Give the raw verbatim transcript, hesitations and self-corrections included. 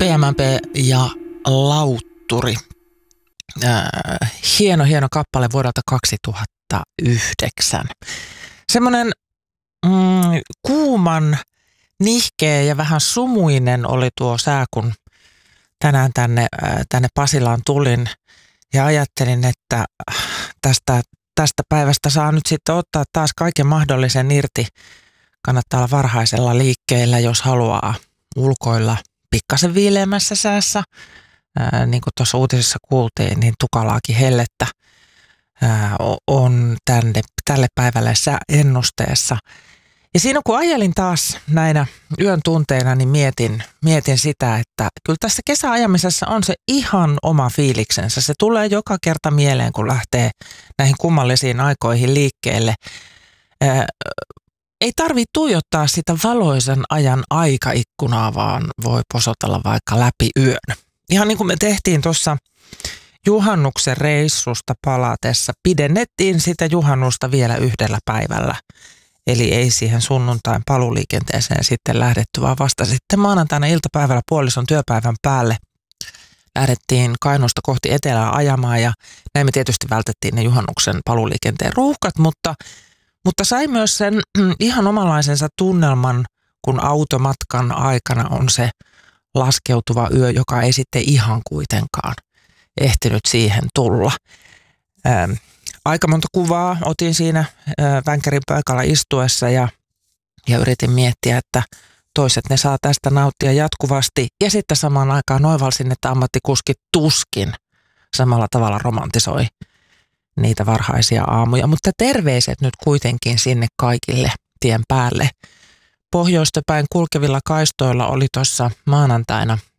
M M P ja Lautturi. Äh, hieno, hieno kappale vuodelta kaksituhattayhdeksän. Semmoinen mm, kuuman, nihkeä ja vähän sumuinen oli tuo sää, kun tänään tänne, äh, tänne Pasilaan tulin ja ajattelin, että tästä, tästä päivästä saa nyt sitten ottaa taas kaiken mahdollisen irti. Kannattaa olla varhaisella liikkeellä, jos haluaa ulkoilla pikkasen viileämmässä säässä. Ää, niin kuin tuossa uutisessa kuultiin, niin tukalaakin hellettä ää, on tänne, tälle päivälle sääennusteessa. Ja siinä kun ajelin taas näinä yön tunteina, niin mietin, mietin sitä, että kyllä tässä kesäajamisessa on se ihan oma fiiliksensä. Se tulee joka kerta mieleen, kun lähtee näihin kummallisiin aikoihin liikkeelle. Ää, Ei tarvitse tuijottaa sitä valoisan ajan aikaikkunaa, vaan voi posotella vaikka läpi yön. Ihan niin kuin me tehtiin tuossa juhannuksen reissusta palatessa, pidennettiin sitä juhannusta vielä yhdellä päivällä. Eli ei siihen sunnuntain paluliikenteeseen sitten lähdetty, vaan vasta sitten maanantaina iltapäivällä puolison työpäivän päälle lähdettiin Kainuusta kohti etelää ajamaan ja näin me tietysti vältettiin ne juhannuksen paluliikenteen ruuhkat, mutta Mutta sai myös sen ihan omanlaisensa tunnelman, kun automatkan aikana on se laskeutuva yö, joka ei sitten ihan kuitenkaan ehtinyt siihen tulla. Ää, aika monta kuvaa otin siinä ää, vänkärin paikalla istuessa ja, ja yritin miettiä, että toiset ne saa tästä nauttia jatkuvasti. Ja sitten samaan aikaan oivalsin, että ammattikuskit tuskin samalla tavalla romantisoi niitä varhaisia aamuja, mutta terveiset nyt kuitenkin sinne kaikille tien päälle. Pohjoista päin kulkevilla kaistoilla oli tuossa maanantaina